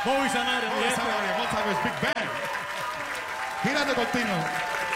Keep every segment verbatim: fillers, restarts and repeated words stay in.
Bobby Sanabria. Bobby Sanabria, Montaverse Big Band. Girando continuo.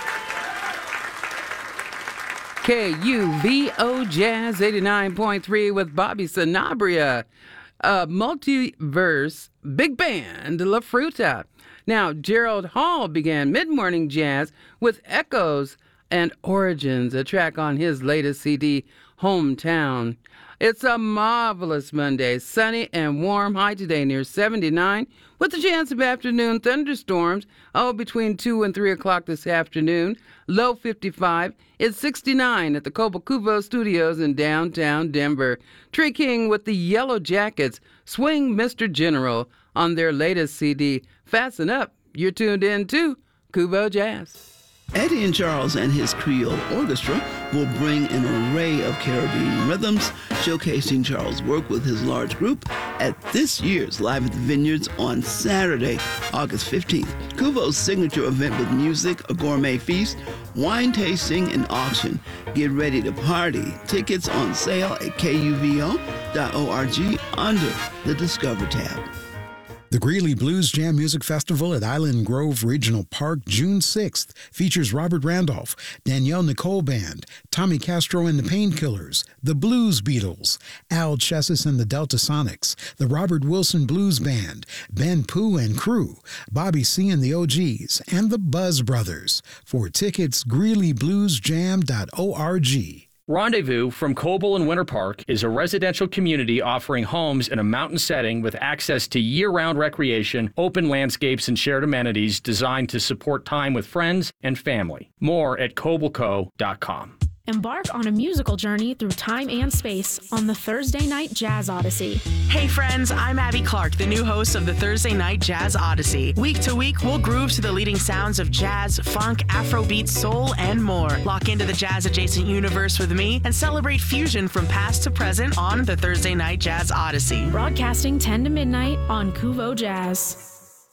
K U V O Jazz eighty-nine point three with Bobby Sanabria, uh, Multiverse Big Band La Fruta. Now, Gerald Hall began mid-morning jazz with Echoes and Origins, a track on his latest C D, Hometown. It's a marvelous Monday, sunny and warm, high today near seventy-nine, with a chance of afternoon thunderstorms, oh, between two and three o'clock this afternoon. Low fifty-five. It's sixty-nine at the Cobalt Cuvo Studios in downtown Denver. Tree King with the Yellow Jackets, Swing Mister General on their latest C D. Fasten up. You're tuned in to Cuvo Jazz. Eddie and Charles and his Creole Orchestra will bring an array of Caribbean rhythms, showcasing Charles' work with his large group at this year's Live at the Vineyards on Saturday, August fifteenth. Cuvo's signature event with music, a gourmet feast, wine tasting, and auction. Get ready to party. Tickets on sale at K U V O dot org under the Discover tab. The Greeley Blues Jam Music Festival at Island Grove Regional Park, June sixth, features Robert Randolph, Danielle Nicole Band, Tommy Castro and the Painkillers, the Blues Beatles, Al Chessis and the Delta Sonics, the Robert Wilson Blues Band, Ben Pooh and Crew, Bobby C and the O Gs, and the Buzz Brothers. For tickets, greeley blues jam dot org. Rendezvous from Coble and Winter Park is a residential community offering homes in a mountain setting with access to year-round recreation, open landscapes, and shared amenities designed to support time with friends and family. More at coble co dot com. Embark on a musical journey through time and space on the Thursday Night Jazz Odyssey. Hey friends, I'm Abby Clark, the new host of the Thursday Night Jazz Odyssey. Week to week, we'll groove to the leading sounds of jazz, funk, Afrobeat, soul, and more. Lock into the jazz-adjacent universe with me and celebrate fusion from past to present on the Thursday Night Jazz Odyssey. Broadcasting ten to midnight on Cuvo Jazz.